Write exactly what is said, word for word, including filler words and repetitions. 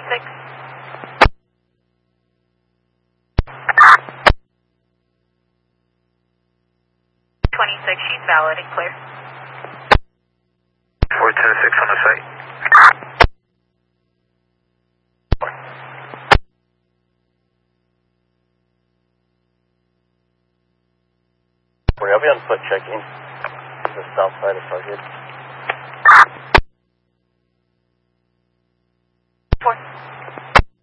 twenty-six. twenty-six, she's valid and clear. four ten six on the site. I'll be on foot checking the south side of Target.